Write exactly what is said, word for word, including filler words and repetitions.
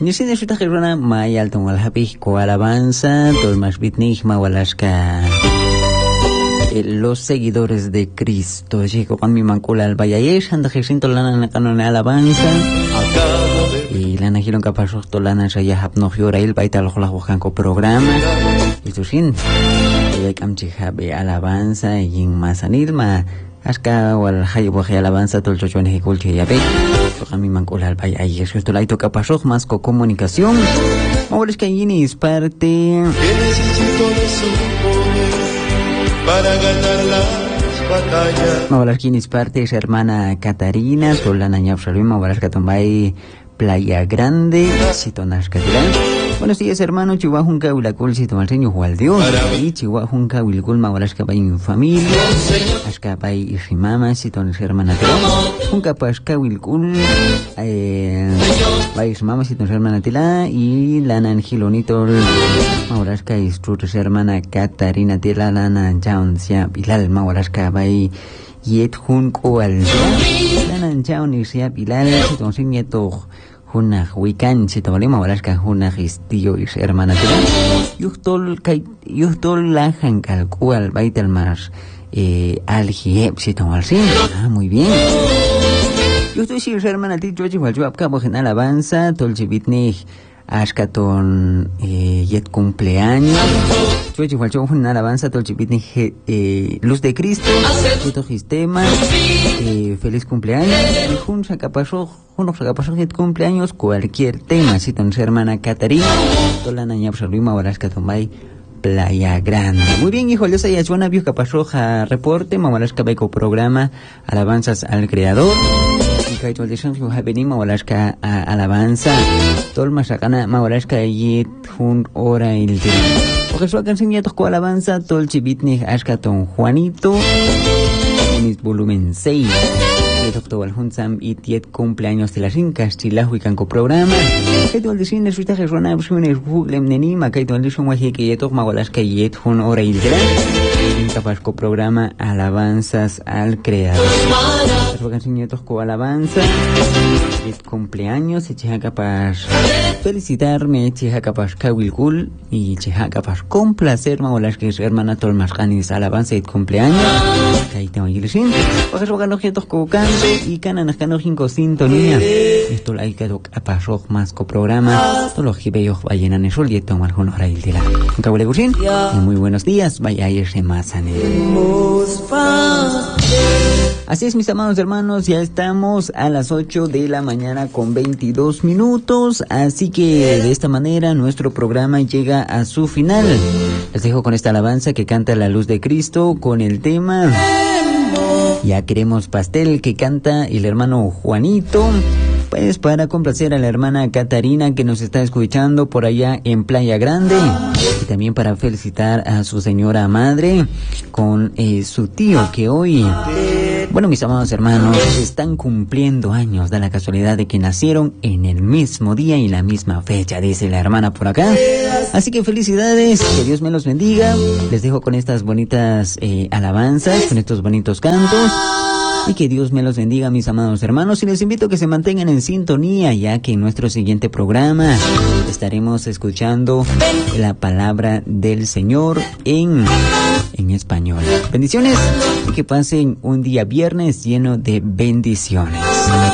Ni si necesita que runa mayal tongal happy ko alabanza, tol más bitnig mawalaska. Los seguidores de Cristo, chico, con mi mancula al vallayesh, anda jesinto lana na canon alabanza. Y lana gilon kapasok to lana saya hapno hiora il baita lo la ko programa. Itu sin. Ya kamchi habe alabanza y en masanil ma aska wal hayo bo alabanza tol chochon hikul che ya be. To kami mancula al vallayesh, esto laito kapasok más co comunicación. Ahora es que yini es parte. Para ganar las batallas. Mawalas kinis parte es hermana Catarina, Solana Ñapsalui, Mawalas Catombay, Playa Grande, Sitonas Catirán. Buenos días, hermano. Chihuahunca, Huilacul, Sitomalseño, Jualdios. Y Chihuahunca, Huilcul, Mawalas Cabay, mi familia. Ascapay y Rimama, Sitonas hermana Tela. Junca Pasca, Huilcul, eh, Bayis Mama, Sitonas hermana Tela. Y Lana Angilonito, Mawalasca, Istrutos hermana Catarina Tela, Lana Jaun, Sia, Bilal, Mawalasca, Bay, Yet Junco, Al, Lana Jaun, y Sia, Bilal, Sitonas Nieto. Huna wikan sitawali mawalaska huna histillo y hermana tela yuhtol kai yuhtol la hankal cual baital más eh aljieb sitawal sin. Ah, muy bien. Yuhtol si hermana ti joji wal jo apka bojen alabanza tol chibitni ashkaton eh yet cumpleaños joji wal jo huna alabanza tol chibitni eh luz de Cristo esto sistema eh feliz cumpleaños y jun sacapaso uno que pasó que cumpleaños cualquier tema si tu hermana Catarina toda la niña absoluta ahora es que tomai Playa Grande. Muy bien, hijo, yo soy Achuana vio que pasó a reporte mawalas que beco programa alabanzas al creador y que tu dicen que venimos mawalas que alabanza tol masacana mawalas que allí un hora el día porque su canción ya tocó alabanza tol chibitni ashkaton Juanito en volumen seis. Doctor Alhunsam y tiet cumpleaños de las incas chilahu y canco programa que tu aldicin es usted gesona opciones google nenima que tu aldicin waje que yeto magolas que yet hun hora y gran incapazco programa alabanzas al creador es canción yeto co alabanza tiet cumpleaños y cheja capaz felicitarme cheja capaz kawilkul y cheja capaz complacer magolas que es hermana tol más ganis alabanza y cumpleaños que tu aldicin porque es gano yeto co y canan cano cinco sintonía esto la que a pasó más co programa todos los gibeos vayan en el sol y tomar algunos raíl de la cabule gusin muy buenos días vaya a irse más a así es, mis amados hermanos, ya estamos a las ocho de la mañana con veintidós minutos, así que de esta manera nuestro programa llega a su final. Les dejo con esta alabanza que canta la luz de Cristo con el tema Ya queremos pastel que canta el hermano Juanito, pues para complacer a la hermana Catarina que nos está escuchando por allá en Playa Grande y también para felicitar a su señora madre con eh, su tío que hoy, bueno, mis amados hermanos, están cumpliendo años, da la casualidad de que nacieron en el mismo día y la misma fecha, dice la hermana por acá. Así que felicidades, que Dios me los bendiga. Les dejo con estas bonitas eh, alabanzas, con estos bonitos cantos. Y que Dios me los bendiga, mis amados hermanos. Y les invito a que se mantengan en sintonía, ya que en nuestro siguiente programa estaremos escuchando la palabra del Señor en, en español. Bendiciones y que pasen un día viernes lleno de bendiciones.